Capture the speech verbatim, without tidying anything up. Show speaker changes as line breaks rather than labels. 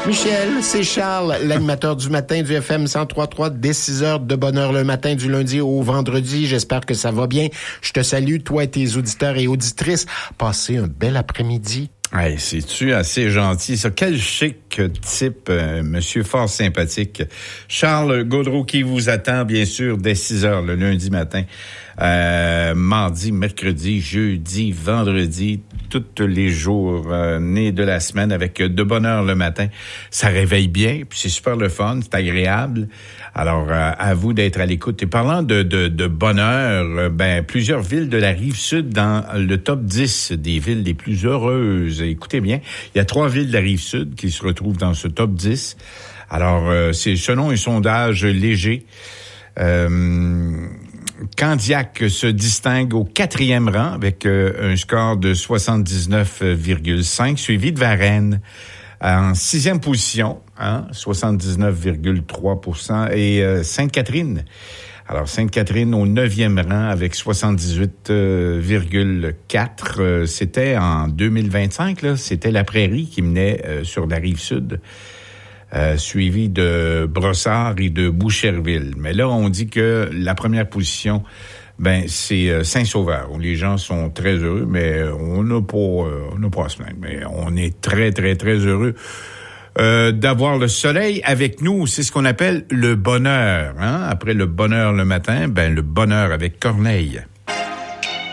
Michel, c'est Charles, l'animateur du matin du F M cent trois point trois dès six heures de bonne heure le matin du lundi au vendredi. J'espère que ça va bien. Je te salue, toi et tes auditeurs et auditrices. Passez un bel après-midi.
Hey, c'est-tu assez gentil, ça? Quel chic type, euh, monsieur fort sympathique. Charles Gaudreau qui vous attend, bien sûr, dès six heures le lundi matin. Euh, mardi, mercredi, jeudi, vendredi, tous les jours euh, nés de la semaine avec de bonne heure le matin. Ça réveille bien, puis c'est super le fun, c'est agréable. Alors, euh, à vous d'être à l'écoute. Et parlant de, de, de bonheur, euh, ben plusieurs villes de la Rive-Sud dans le top dix des villes les plus heureuses. Écoutez bien, il y a trois villes de la Rive-Sud qui se retrouvent dans ce top dix. Alors, euh, c'est selon un sondage léger. Euh, Candiac se distingue au quatrième rang avec euh, un score de soixante-dix-neuf virgule cinq, suivi de Varennes en sixième position, hein, soixante-dix-neuf virgule trois pour cent, et euh, Sainte-Catherine. Alors, Sainte-Catherine au neuvième rang avec soixante-dix-huit virgule quatre. Euh, c'était en deux mille vingt-cinq, là, c'était la Prairie qui menait euh, sur la Rive-Sud. Euh, suivi de Brossard et de Boucherville. Mais là, on dit que la première position, ben c'est euh, Saint-Sauveur, où les gens sont très heureux, mais on n'a pas, euh, on n'a pas à se plaindre. Mais on est très, très, très heureux euh, d'avoir le soleil avec nous. C'est ce qu'on appelle le bonheur. Hein? Après le bonheur le matin, ben le bonheur avec Corneille.